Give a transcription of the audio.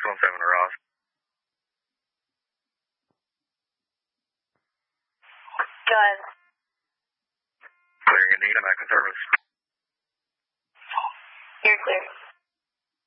617 Ross. Go ahead. Clearing Indeed, I'm back in service.